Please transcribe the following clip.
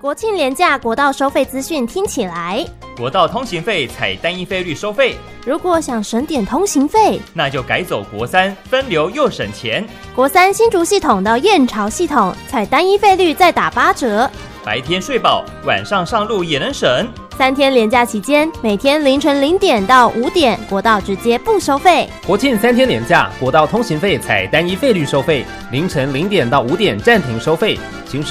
国庆连假国道收费资讯听起来， 国道通行费采单一费率收费。 如果想省点通行费， 那就改走国三，分流又省钱。 国三新竹系统到燕巢系统，采单一费率再打8折。 白天睡饱，晚上上路也能省。 3天连假期间，每天凌晨0点到5点，国道直接不收费。 国庆3天连假，国道通行费采单一费率收费，凌晨0点到5点暂停收费。